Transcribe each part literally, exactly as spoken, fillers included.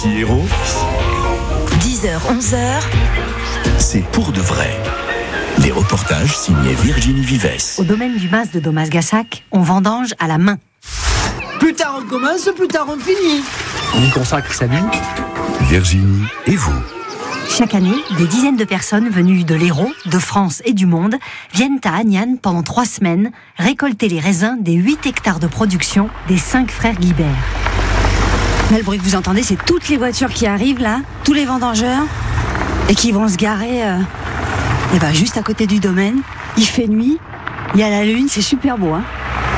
Ici Héros. dix heures, onze heures. C'est pour de vrai. Les reportages signés Virginie Vives. Au domaine du Mas de Domas-Gassac, on vendange à la main. Plus tard on commence, plus tard on finit. On y consacre sa vie. Virginie et vous. Chaque année, des dizaines de personnes venues de l'Hérault, de France et du monde viennent à Agnan pendant trois semaines récolter les raisins des huit hectares de production des cinq frères Guibert. Là, le bruit que vous entendez, c'est toutes les voitures qui arrivent là, tous les vendangeurs, et qui vont se garer euh, et ben, juste à côté du domaine. Il fait nuit, il y a la lune, c'est super beau. Hein.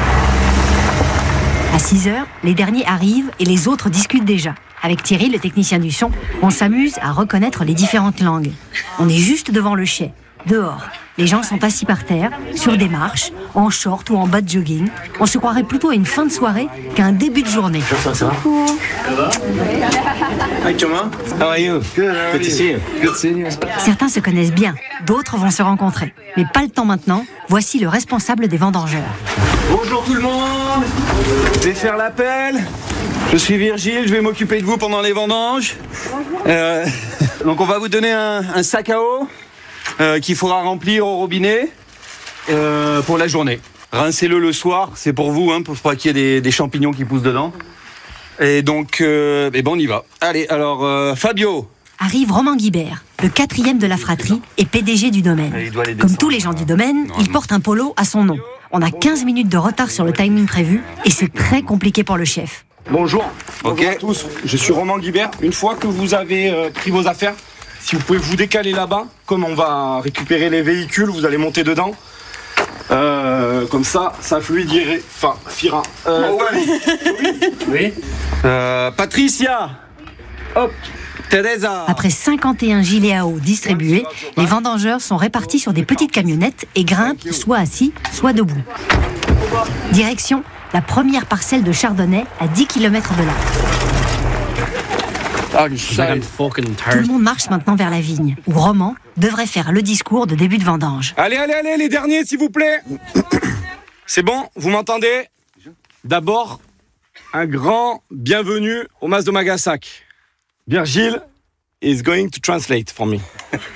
À six heures, les derniers arrivent et les autres discutent déjà. Avec Thierry, le technicien du son, on s'amuse à reconnaître les différentes langues. On est juste devant le chai, dehors. Les gens sont assis par terre, sur des marches, en short ou en bas de jogging. On se croirait plutôt à une fin de soirée qu'à un début de journée. Ça, ça va? Hi, Thomas. How are you? Good, Good to see you. Good to see you. Certains se connaissent bien, d'autres vont se rencontrer. Mais pas le temps maintenant, voici le responsable des vendangeurs. Bonjour tout le monde. Je vais faire l'appel. Je suis Virgile, je vais m'occuper de vous pendant les vendanges. Euh, donc on va vous donner un, un sac à eau euh, qu'il faudra remplir au robinet euh, pour la journée. Rincez-le le soir, c'est pour vous, hein, pour pas qu'il y ait des, des champignons qui poussent dedans. Et donc, euh, eh ben on y va. Allez, alors euh, Fabio. Arrive Romain Guibert, le quatrième de la fratrie et P D G du domaine. Comme tous les gens du domaine, il porte un polo à son nom. On a quinze minutes de retard sur le timing prévu et c'est très compliqué pour le chef. Bonjour, Ok. bonjour à tous, je suis Romain Guibert. Une fois que vous avez euh, pris vos affaires, si vous pouvez vous décaler là-bas, comme on va récupérer les véhicules, vous allez monter dedans. Euh, comme ça, ça fluidirait. Enfin, Fira. Euh, Oh, ouais. Oui. Euh, Patricia. Hop. Teresa. Après cinquante et un gilets à eau distribués, les vendangeurs sont répartis sur des petites camionnettes et grimpent soit assis, soit debout. Direction la première parcelle de chardonnay à dix kilomètres de là. I'm fucking Tout tired. le monde marche maintenant vers la vigne, où Roman devrait faire le discours de début de vendange. Allez, allez, allez, les derniers, s'il vous plaît. C'est bon, vous m'entendez? D'abord, un grand bienvenue au Mas de Domas-Gassac. Virgile is going to translate for me.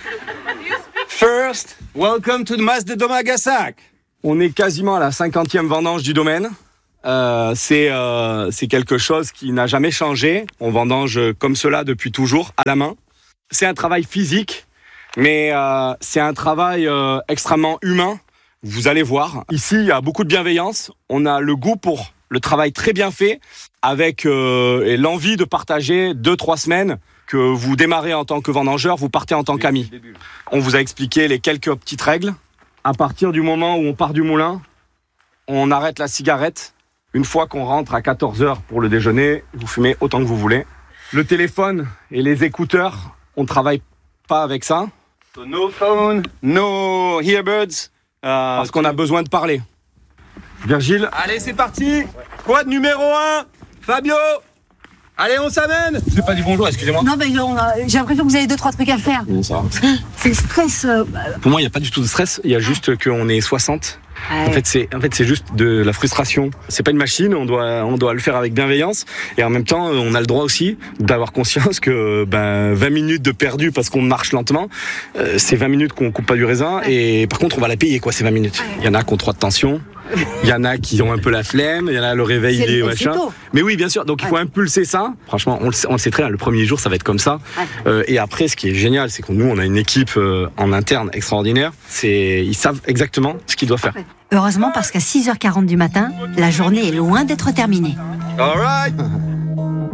First, welcome to the Mas de Domas-Gassac. On est quasiment à la cinquantième vendange du domaine. Euh, c'est euh, c'est quelque chose qui n'a jamais changé. On vendange comme cela depuis toujours, à la main. C'est un travail physique, mais euh, c'est un travail euh, extrêmement humain. Vous allez voir. Ici, il y a beaucoup de bienveillance. On a le goût pour le travail très bien fait, avec euh, et l'envie de partager deux, trois semaines que vous démarrez en tant que vendangeur, vous partez en tant qu'ami. On vous a expliqué les quelques petites règles. À partir du moment où on part du moulin, on arrête la cigarette. Une fois qu'on rentre à quatorze heures pour le déjeuner, vous fumez autant que vous voulez. Le téléphone et les écouteurs, on ne travaille pas avec ça. So no phone, no earbuds. Euh, Parce qu'on a besoin de parler. Virgile. Allez, c'est parti. Quad numéro un, Fabio. Allez, on s'amène. Je n'ai pas dit bonjour, excusez-moi. Non, mais on a- j'ai l'impression que vous avez deux, trois trucs à faire. Ça. C'est le stress. euh, Pour moi, il n'y a pas du tout de stress. Il y a juste qu'on est soixante. En fait, c'est en fait c'est juste de la frustration. C'est pas une machine. On doit on doit le faire avec bienveillance. Et en même temps, on a le droit aussi d'avoir conscience que ben vingt minutes de perdu parce qu'on marche lentement, euh, c'est vingt minutes qu'on coupe pas du raisin. Et par contre, on va la payer quoi ces vingt minutes. Il y en a qui ont trop de tension. Il y en a qui ont un peu la flemme, il y en a le réveil, C'est il est le- machin. c'est tôt. Mais oui, bien sûr. Donc il faut impulser ça. Franchement, on le sait, on le sait très bien. Le premier jour, ça va être comme ça. Euh, et après, ce qui est génial, c'est que nous, on a une équipe euh, en interne extraordinaire. C'est, ils savent exactement ce qu'ils doivent faire. Heureusement parce qu'à six heures quarante du matin, la journée est loin d'être terminée. All right.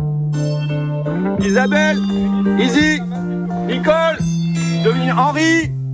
Isabelle, Izzy, Nicole, Dominique, Henri,